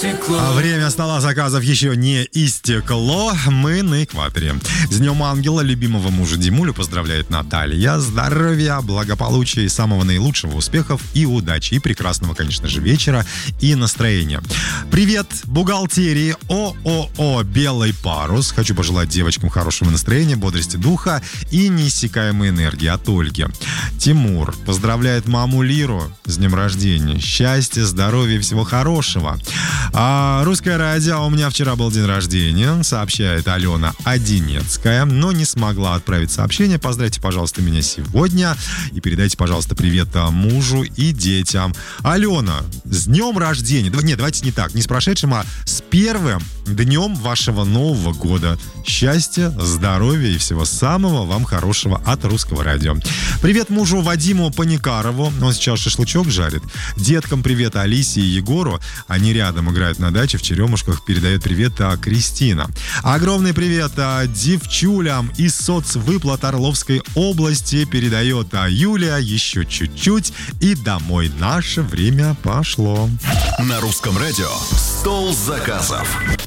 истекло. Время стола заказов еще не истекло. Мы на экваторе. С Днем Ангела любимого мужа Димулю поздравляет Наталья. Здоровья, благополучия и самого наилучшего, успехов и удачи. И прекрасного, конечно же, вечера и настроения. Привет бухгалтерии ООО «Белый парус». Хочу пожелать девочкам хорошего настроения, бодрости духа и неиссякаемой энергии от Ольги. Тимур поздравляет маму Лиру с днем рождения. Счастья, здоровья и всего хорошего. Русское радио. У меня вчера был день рождения, сообщает Алена Одинецкая, но не смогла отправить сообщение. Поздравьте, пожалуйста, меня сегодня и передайте, пожалуйста, привет мужу и детям. Алена, с днем рождения. Нет, давайте не так, не с прошедшим, а с первым днем вашего Нового года. Счастья, здоровья и всего самого вам хорошего от Русского радио. Привет мужу Вадиму Паникарову. Он сейчас шашлычок жарит. Деткам привет Алисе и Егору. Они рядом играют на даче в Черемушках. Передает привет Кристина. Огромный привет девчулям из соцвыплат Орловской области. Передает Юлия. Еще чуть-чуть и домой. Наше время пошло. На Русском радио «Стол заказов».